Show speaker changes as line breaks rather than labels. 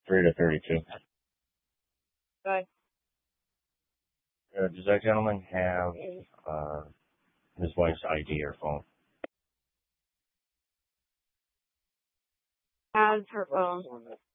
3 to 32.
Bye.
Does that gentleman have his wife's ID or phone?
Has her phone.